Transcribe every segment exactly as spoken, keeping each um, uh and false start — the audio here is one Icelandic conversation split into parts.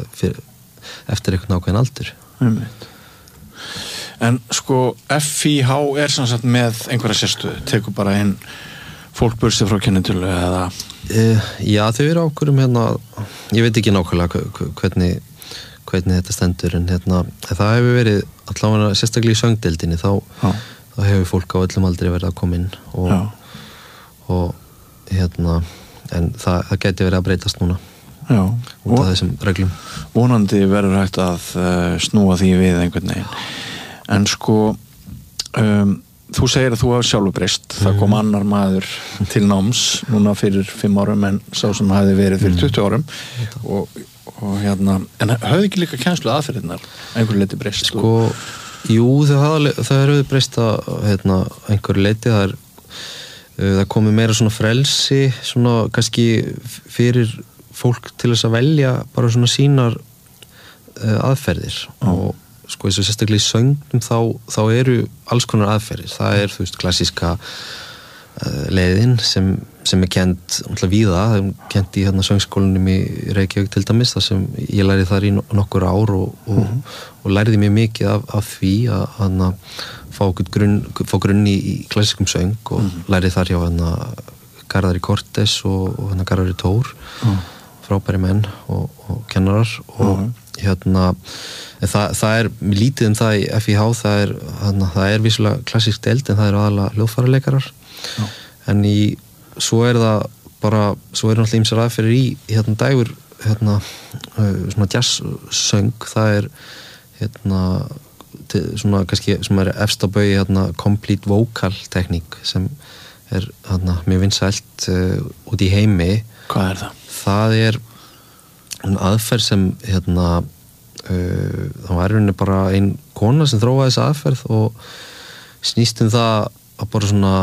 fyrir, eftir einhvern ákveðin aldur. Einmitt. En sko F I H er sem sagt með einhverja sérstöðu, tekur bara inn fólk bursi frá kennitölu eða uh, Já, þau eru ákveðum hérna, ég veit ekki nákvæmlega hvernig hvernig þetta stendur en hérna, það hefur verið allavega sérstaklega í söngdeildinni þá, þá hefur fólk á öllum aldrei verið að koma inn og, og hérna en það, það gæti verið að breytast núna Já, út af þessum reglum vonandi verður hægt að uh, snúa því við einhvern veginn en sko um, þú segir að þú hafa sjálfur breyst mm. það kom annar maður til náms núna fyrir fimm árum en sá sem hafi verið fyrir tuttugu árum mm. og og hérna, en höfðu ekki líka kennslu aðferðirnar einhverju leiti breyst? Sko, jú, það, það er auðvitað breyst að hérna, einhverju leiti það er það komið meira svona frelsi svona kannski fyrir fólk til þess að velja bara svona sínar uh, aðferðir mm. og sko eins og sérstaklega í söngnum þá, þá eru alls konar aðferðir það er þú veist klassíska uh, leiðin sem sem er kent umhverfið víða, það er kent í hérna söngskólanum í Reykjavík til dæmis, það sem ég lærði þar í nokkur ár og, og, mm. og lærði mér mikið af, af því að hana, fá grunn, fá grunn í, í klassískum söng og mm. lærði þar hjá hana Garðari Cortes og, og hana Garðari Tór, mm. frábæri menn og, og kennarar og mm. hérna, það, það er lítið um það í F I H, það er, hana, það er vissulega klassísk deild en það eru aðalega hljóðfæraleikarar, mm. en í svo er það bara, svo er náttúrulega ýmsar aðferðir í, hérna dægur hérna, svona jazzsöng það er hérna til, svona kannski, sem er efst á baugi hérna complete vocal tekník sem er hérna mjög vinsælt uh, út í heimi. Hvað er það? Það er en aðferð sem hérna uh, það var rauninni bara ein kona sem þróaði þessa aðferð og snýst um það að bara svona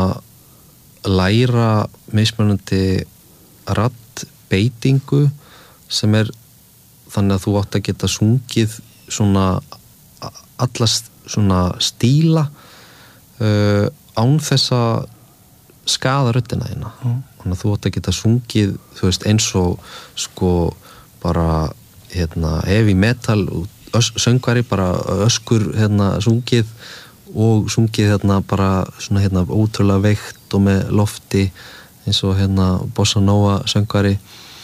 læra mismunandi raddbeitingu sem er þannig að þú átt að geta sungið svona alla svona stíla uh, án þess að skaða röddina þína mm. þannig að þú átt að geta sungið þú veist eins og sko bara hérna heavy metal ös, söngvari bara öskur hérna sungið og sungið hérna bara svona hérna ótrúlega veikt og með lofti eins og hérna bossa nova söngvari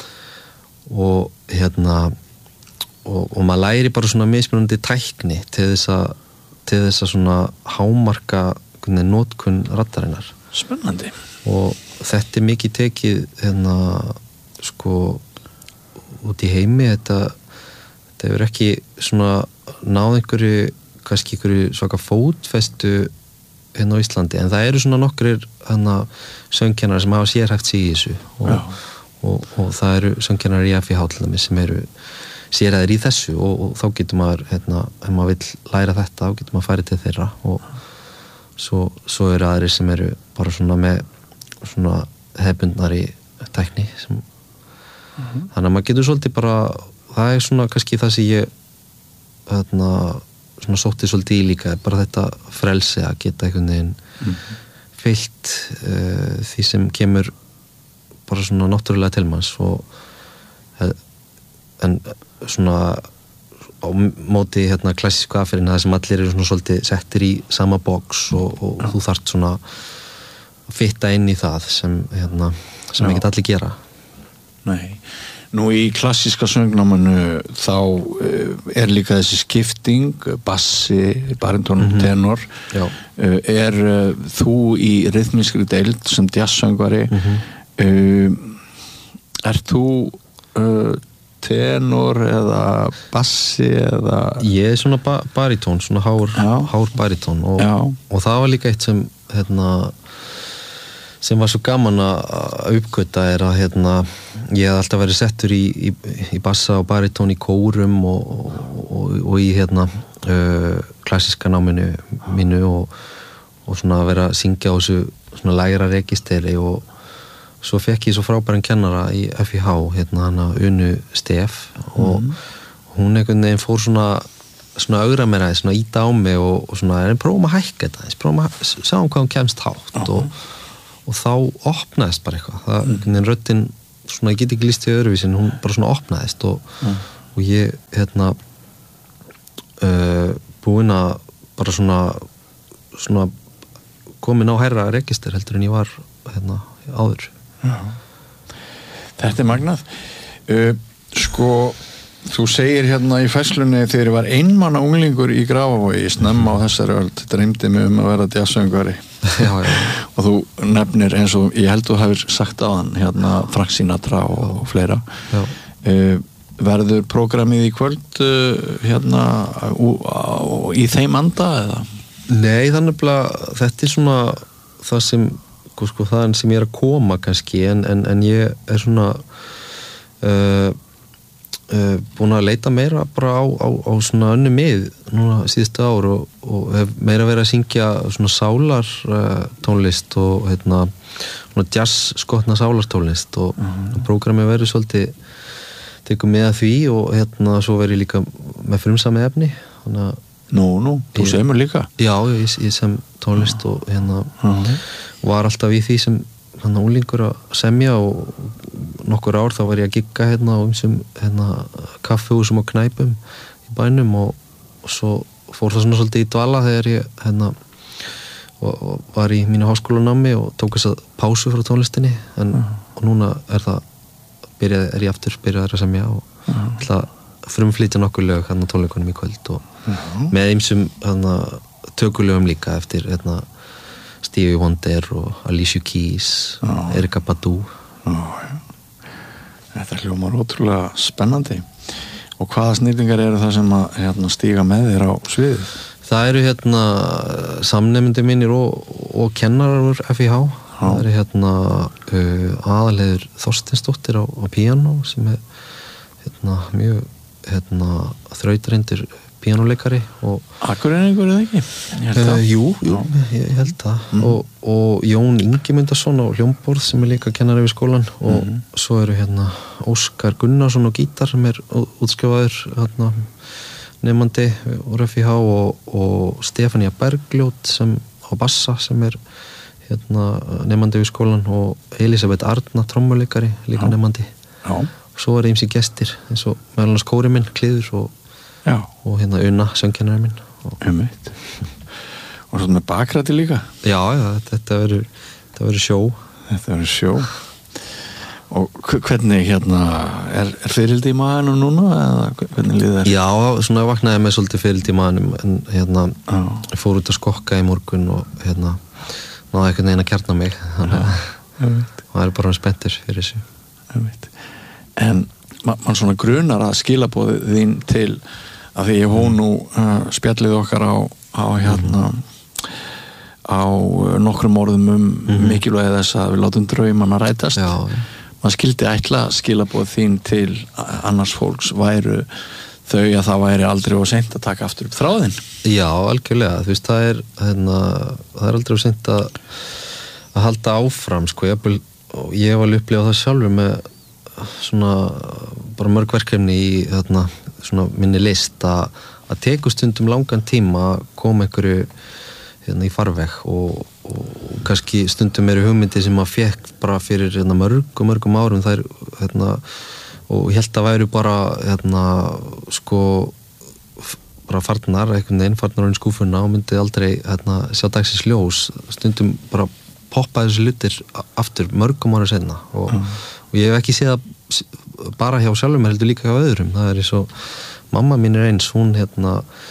og hérna og, og maður læri bara svona mismunandi tækni til þess að til þess að svona hámarka notkun raddarinnar. Spennandi. Og þetta er mikið tekið hérna sko út í heimi þetta þetta hefur ekki svona náð einhverju kannski einhverju svaka fótfestu hérna á Íslandi, en það eru svona nokkrir hérna söngkennarar sem hafa sérhæft sig í þessu og, og, og það eru söngkennarar í F I H sem eru sérhæðir í þessu og, og þá getur maður hérna, ef maður vill læra þetta, þá getur maður farið til þeirra og svo, svo eru aðrir sem eru bara svona með svona hefbundnari tækni sem, mm-hmm. þannig að maður getur svolítið bara, það er svona kannski það sem ég hérna svona sóttið svolítið í líka, bara þetta frelsi að geta einhvern veginn mm-hmm. fyllt uh, því sem kemur bara svona náttúrulega til manns og uh, en svona á móti hérna klassísku aðferðin það sem allir eru svona svolítið settir í sama box og, og þú þarft svona að fitta inn í það sem hérna, sem ekki allir gera. Nei. Nú í klassíska söngnámanu þá er líka þessi skipting, bassi, baríton, mm-hmm. tenor. Já. Er þú í rytmískri deild sem jazzsöngvari, mm-hmm. er þú tenor eða bassi eða... Ég er svona ba- baríton, svona hár, hár baríton og, og það var líka eitt sem hérna sem var svo gaman að uppgöta er að hérna, ég hef alltaf verið settur í, í, í bassa og baritón í kórum og, og, og í hérna uh, klassíska náminu mínu og, og svona að vera að syngja á þessu svona lægra registeri og svo fekk ég svo frábæran kennara í F I H, hérna hana Unu Stef og mm. hún einhvern veginn fór svona svona augra mér aðeins, svona íta á mig og, og svona, en prófum að hækka þetta, prófum að sjáum hvað hún kemst hátt uh-huh. og og þá opnaðist bara eitthvað það, mm. röddin, svona ég get ekki lýst í öðruvísin hún bara svona opnaðist og, mm. og ég hérna uh, búinn að bara svona svona komin á hærra register heldur en ég var hérna áður. Já. Þetta er magnað. Uh, sko þú segir hérna í fæslunni þegar ég var einmanna unglingur í Grafavogi snemma á þessari öld, dreymdi mig um að vera jazzsöngvari. Já, já. Og þú nefnir eins og ég held þú hefur sagt á hann hérna Frank Sinatra og, og fleira. Já. Uh, verður prógramið í kvöld uh, hérna uh, uh, í þeim anda eða? Nei, þannig að þetta er svona það sem sko, það sem ég er að koma kannski en, en, en ég er svona uh, Uh, búin að leita meira bara á, á, á svona önnu mið núna síðustu ár og, og hef meira verið að syngja svona sálar uh, tónlist og hérna svona jazz skotna sálartónlist og uh-huh. prógramið verið svolítið tekur með að því og hérna svo verið líka með frumsami efni þannig að Nú, nú, þú semur líka? Já, ég, ég sem tónlist uh-huh. og hérna uh-huh. var alltaf í því sem hann úlingur að semja og nokkur ár þá var ég að gigga hérna á ýmsum hérna kaffihúsum og knæpum í bænum og, og svo fór það svona svolítið í dvala þegar ég hérna og, og var í mínu háskólanámi og tók þess að pásu frá tónlistinni en uh-huh. og núna er það byrjað, er ég aftur byrjaður að semja og uh-huh. ætla að frumflytja nokkur lög hérna tónleikunum í kvöld og uh-huh. með ýmsum hérna tökulögum líka eftir hérna Stevie Wonder og Alicia Keys oh. Erykah Badu oh, ja. Þetta hljómar ótrúlega spennandi og hvaða snýringar eru það sem að hérna, stíga með þér á sviðið? Það eru hérna samnemendur mínir og, og kennarar úr F I H oh. það eru hérna uh, aðalheiður Þorsteinsdóttir á, á píanó sem er hérna mjög hérna þrautreyndur píanóleikari og Akureyringur eða ekki? Uh, jú, jú, ég held það mm. og, og Jón Ingimundarson á hljómborð sem er líka kennari við skólan og mm. svo eru hérna Óskar Gunnarsson á gítar sem er útskrifaður hérna nemandi úr F I H og, og Stefania Bergljót sem á bassa sem er hérna nemandi við skólan og Elisabeth Arna trommuleikari líka Já. Nemandi Já. og svo er eimsi gestir eins og meðal annars kóri minn Kliður og Já. Og hérna Una, söngkennari minn Einmitt. Og svo með bakræti líka Já, já, þetta verður þetta verður sjó Þetta verður sjó Og hvernig hérna er, er fyrildi í maðanum núna eða hvernig líður þér? Já, svona ég vaknaði með svolítið fyrildi í maðanum en hérna ah. ég fór út að skokka í morgun og hérna náði einhvern veginn að kjarna mig þannig að það er bara spenntur fyrir þessu Einmitt. En ma- mann svona grunar að skilaboðið þín til að því ég hó nú uh, spjallið okkar á, á hérna mm. á nokkrum orðum um mm. mikilvægi þess að við látum draumana rætast Já. maður skildi ætla skilaboð þín til annars fólks væru þau að það væri aldrei of seint að taka aftur upp þráðinn Já, algjörlega, þú veist, það er hérna, það er aldrei of seint að að halda áfram, sko ég, og ég var upplifað það sjálfur með svona bara mörg verkefni í hérna, svona minni list að, að teku stundum langan tíma að koma einhverju hérna, í farveg og, og kannski stundum eru hugmyndi sem maður fekk bara fyrir hérna, mörgum mörgum árum þær hérna, og ég held að væru bara hérna, sko bara farnar, einhvern veginn farnar á einn skúfuna og myndi aldrei hérna, sjá dagsins ljós stundum bara poppa þessi hlutir aftur mörgum ára senna og, mm. og ég hef ekki séð að bara hjá sjálfum mér heldur líka hjá öðrum það er eins og mamma mín er eins hún hérna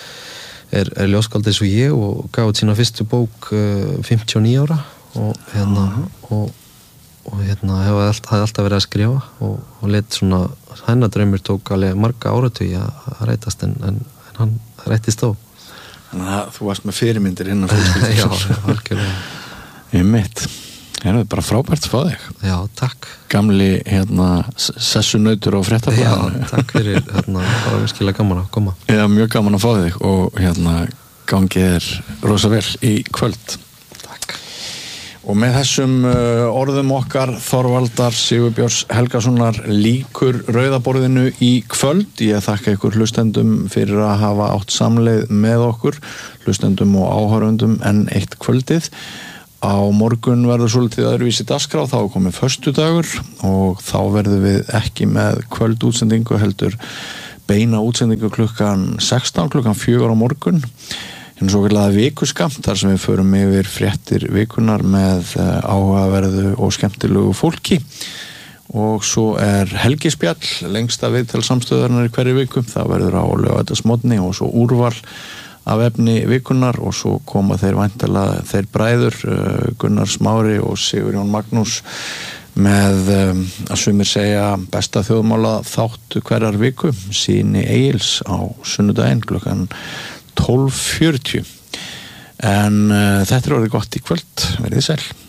er, er ljóskáld eins og ég og gaf út sína fyrstu bók uh, fimmtíu og níu ára og hérna mm. og, og hérna hef alltaf, hafði alltaf verið að skrifa og, og let svona hennar draumur tók alveg marga áratugi að rætast en, en, en hann rættist á Þannig að þú varst með fyrirmyndir innan fólksbyrjum Já, algjörlega Ég mitt Það er bara frábært að fá þig Já, takk Gamli, hérna, sessunautur og fréttablaðinu Já, takk fyrir, hérna, bara virkilega gaman að koma Já, mjög gaman að fá þig og hérna, gangið er rosa vel í kvöld Takk Og með þessum uh, orðum okkar Þorvaldar Sigurbjörns Helgasonar lýkur rauðaborðinu í kvöld Ég þakka ykkur hlustendum fyrir að hafa átt samleið með okkur hlustendum og áhorfendum enn eitt kvöldið Á morgun verður svolítið öðruvísi dagskrá, þá er komið föstudagur og þá verðum við ekki með kvöldútsendingu heldur beina útsendingu klukkan sextán, klukkan fjögur á morgun, en svo kallega vikuskamt þar sem við förum yfir fréttir vikunar með áhugaverðu og skemmtilegu fólki, og svo er helgispjall lengsta viðtal samstöðarnar í hverju viku, það verður á laugardagsmorgni og svo úrval af efni vikunar, og svo koma þeir væntanlega þeir bræður Gunnar Smári og Sigurjón Magnús með um, að sumir segja besta þjóðmála þáttu hverjar viku, Síni Egils á sunnudaginn klukkan tólf fjörutíu. En uh, þetta er orðið gott í kvöld, verið sæl.